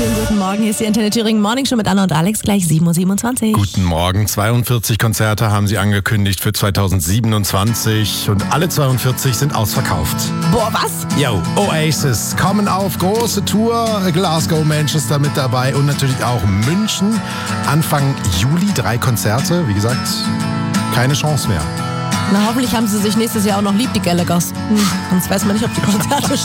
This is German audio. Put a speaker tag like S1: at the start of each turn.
S1: Schönen guten Morgen, hier ist die Antenne Thüringen Morning Show mit Anna und Alex, gleich 7.27 Uhr.
S2: Guten Morgen, 42 Konzerte haben sie angekündigt für 2027 und alle 42 sind ausverkauft.
S1: Boah, was?
S2: Yo, Oasis kommen auf große Tour, Glasgow, Manchester mit dabei und natürlich auch München. Anfang Juli 3 Konzerte, wie gesagt, keine Chance mehr.
S1: Na, hoffentlich haben sie sich nächstes Jahr auch noch lieb, die Gallaghers. Sonst weiß man nicht, ob die Konzerte